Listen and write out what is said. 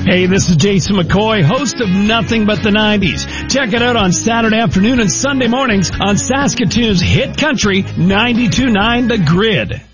Hey, this is Jason McCoy, host of Nothing But the 90s. Check it out on Saturday afternoon and Sunday mornings on Saskatoon's hit country 92.9 The Grid.